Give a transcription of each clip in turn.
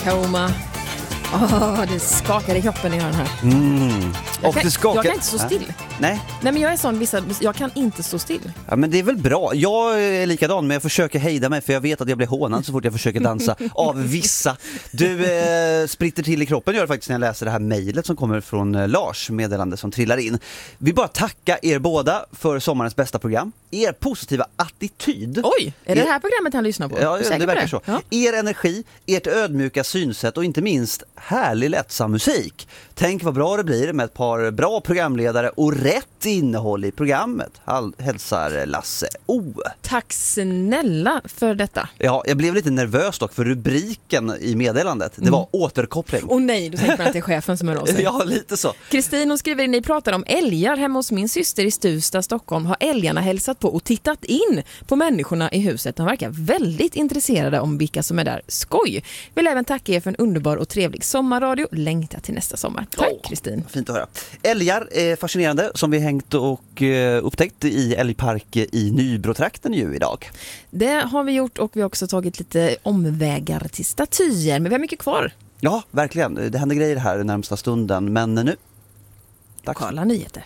Coma. Det skakar i kroppen när jag hör den här. Jag kan inte stå still. Nej, men jag är sån, jag kan inte stå still. Ja, men det är väl bra. Jag är likadan, men jag försöker hejda mig för jag vet att jag blir hånad så fort jag försöker dansa av vissa. Du spritter till i kroppen gör det faktiskt när jag läser det här mejlet som kommer från Lars, meddelande som trillar in. Vi bara tacka er båda för sommarens bästa program. Er positiva attityd. Oj, är det här programmet han lyssnar på? Ja, det verkar så. Ja. Er energi, ert ödmjuka synsätt och inte minst härlig lättsam musik. Tänk vad bra det blir med ett par bra programledare och rätt innehåll i programmet. Hälsar Lasse O. Tack snälla för detta. Ja, jag blev lite nervös dock för rubriken i meddelandet. Det var återkoppling. Nej, du tänker på att det är chefen som är av sig. Ja, lite så. Kristin skriver, ni pratar om älgar. Hemma hos min syster i Stuvsta, Stockholm har älgarna hälsat på och tittat in på människorna i huset. De verkar väldigt intresserade om vilka som är där. Skoj! Vill även tacka er för en underbar och trevlig sommarradio. Längta till nästa sommar. Tack Kristin. Fint att höra. Älgar är fascinerande som vi hängt och upptäckt i älgpark i Nybrotrakten ju idag. Det har vi gjort och vi har också tagit lite omvägar till statyer. Men vi har mycket kvar. Ja, verkligen. Det händer grejer här närmsta stunden. Men nu, lokala nyheter.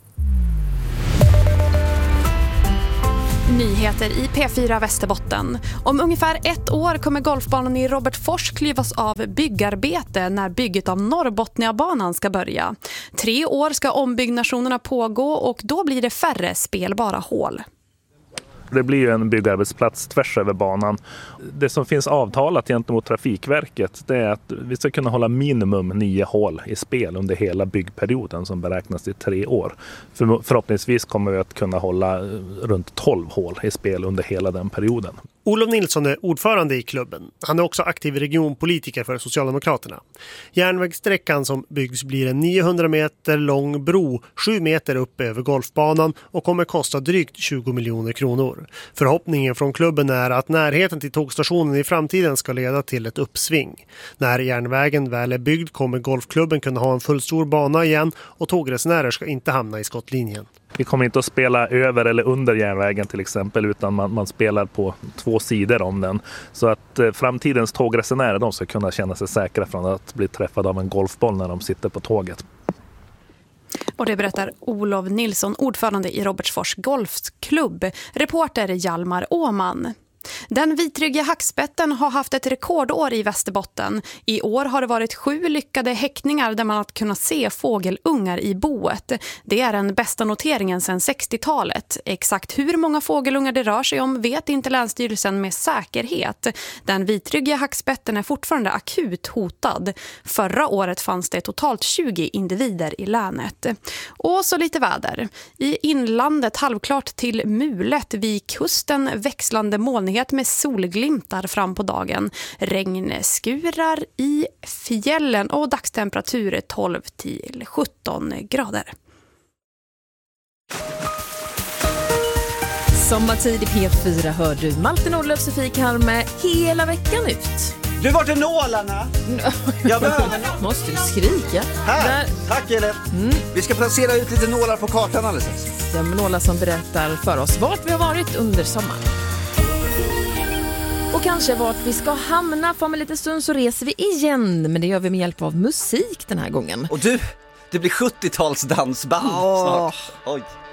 Nyheter i P4 Västerbotten. Om ungefär 1 år kommer golfbanan i Robertsfors klyvas av byggarbete när bygget av Norrbotniabanan ska börja. 3 år ska ombyggnationerna pågå och då blir det färre spelbara hål. Det blir ju en byggarbetsplats tvärs över banan. Det som finns avtalat gentemot Trafikverket det är att vi ska kunna hålla minimum 9 hål i spel under hela byggperioden som beräknas till 3 år. Förhoppningsvis kommer vi att kunna hålla runt 12 hål i spel under hela den perioden. Olof Nilsson är ordförande i klubben. Han är också aktiv regionpolitiker för Socialdemokraterna. Järnvägssträckan som byggs blir en 900 meter lång bro 7 meter upp över golfbanan och kommer kosta drygt 20 miljoner kronor. Förhoppningen från klubben är att närheten till tågstationen i framtiden ska leda till ett uppsving. När järnvägen väl är byggd kommer golfklubben kunna ha en fullstor bana igen och tågresenärer ska inte hamna i skottlinjen. Vi kommer inte att spela över eller under järnvägen till exempel utan man spelar på 2 sidor om den. Så att framtidens tågresenärer de ska kunna känna sig säkra från att bli träffade av en golfboll när de sitter på tåget. Och det berättar Olof Nilsson, ordförande i Robertsfors golfklubb. Reporter Hjalmar Åman. Den vitryggiga hackspetten har haft ett rekordår i Västerbotten. I år har det varit 7 lyckade häckningar där man har kunnat se fågelungar i boet. Det är den bästa noteringen sedan 60-talet. Exakt hur många fågelungar det rör sig om vet inte Länsstyrelsen med säkerhet. Den vitryggiga hackspetten är fortfarande akut hotad. Förra året fanns det totalt 20 individer i länet. Och så lite väder. I inlandet halvklart till mulet, vid kusten växlande molnighet med solglimtar fram på dagen. Regnskurar i fjällen och dagstemperatur 12 till 17 grader. Sommartid i P4 hör du Malte Nordlöf, Sofie Kalme hela veckan ut. Du var till nålarna. Jag behöver Måste du skrika? Här, tack Elin. Vi ska placera ut lite nålar på kartan alldeles. De nålar som berättar för oss vart vi har varit under sommaren. Och kanske vart vi ska hamna. För en liten stund så reser vi igen. Men det gör vi med hjälp av musik den här gången. Och du, det blir 70-talsdansband snart. Oj.